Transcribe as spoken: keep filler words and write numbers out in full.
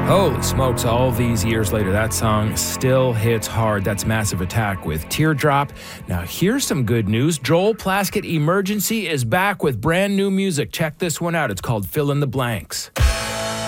Holy smokes, all these years later, that song still hits hard. That's Massive Attack with Teardrop. Now, here's some good news. Joel Plaskett Emergency is back with brand new music. Check this one out. It's called Fill in the Blanks.